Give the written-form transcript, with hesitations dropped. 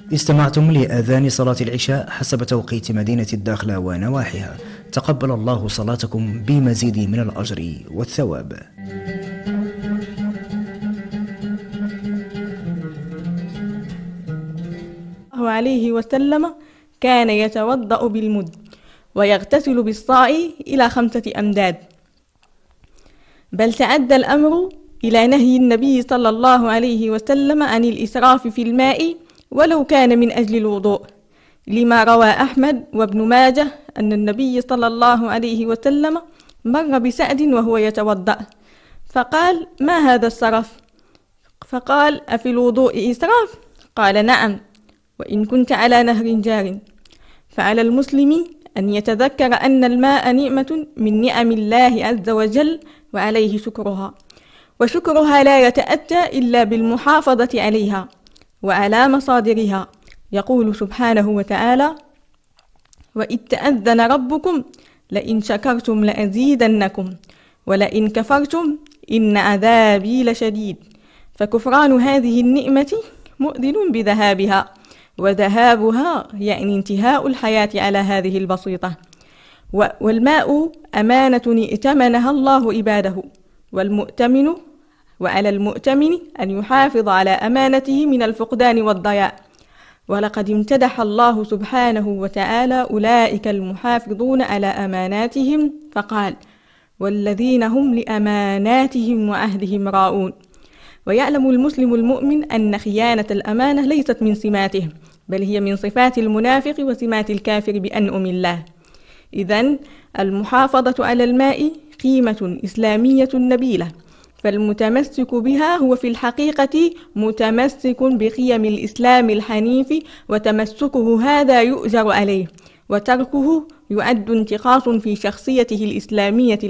استمعتم لأذان صلاة العشاء حسب توقيت مدينة الداخلة ونواحيها. تقبل الله صلاتكم بمزيد من الأجر والثواب. الله عليه وسلم كان يتوضأ بالمد ويغتسل بالصاع إلى 5 أمداد، بل تعدى الأمر إلى نهي النبي صلى الله عليه وسلم عن الإسراف في الماء ولو كان من أجل الوضوء، لما روى أحمد وابن ماجه أن النبي صلى الله عليه وسلم مر بسعد وهو يتوضأ فقال: ما هذا السرف؟ فقال: أفي الوضوء إسراف؟ قال: نعم، وإن كنت على نهر جار. فعلى المسلم أن يتذكر أن الماء نعمة من نعم الله عز وجل وعليه شكرها، وشكرها لا يتأتى إلا بالمحافظة عليها وعلى مصادرها. يقول سبحانه وتعالى: وإذ تأذن ربكم لئن شكرتم لأزيدنكم ولئن كفرتم إن عذابي لشديد. فكفران هذه النعمة مؤذن بذهابها، وذهابها يعني انتهاء الحياة على هذه البسيطة. والماء أمانة ائتمنها الله عباده، وعلى المؤتمن أن يحافظ على أمانته من الفقدان والضياع. ولقد امتدح الله سبحانه وتعالى أولئك المحافظون على أماناتهم فقال: والذين هم لأماناتهم وعهدهم راؤون. ويعلم المسلم المؤمن أن خيانة الأمانة ليست من سماته، بل هي من صفات المنافق وسمات الكافر بأنعم الله. إذن المحافظة على الماء قيمة إسلامية نبيلة، فالمتمسك بها هو في الحقيقة متمسك بقيم الإسلام الحنيف، وتمسكه هذا يؤجر عليه، وتركه يعد انتقاص في شخصيته الإسلامية